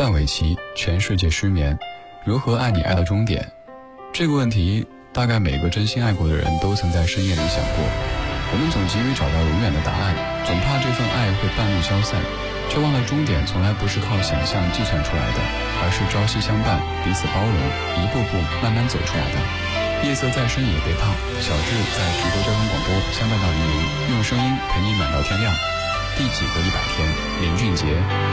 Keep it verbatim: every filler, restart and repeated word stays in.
范玮琪，全世界失眠，如何爱你爱到终点？这个问题，大概每个真心爱过的人都曾在深夜里想过。我们总急于找到永远的答案，总怕这份爱会半路消散，却忘了终点从来不是靠想象计算出来的，而是朝夕相伴，彼此包容，一步步慢慢走出来的。夜色再深也别怕，小智在徐州交通广播相伴到黎明，用声音陪你暖到天亮。第几个一百天，林俊杰。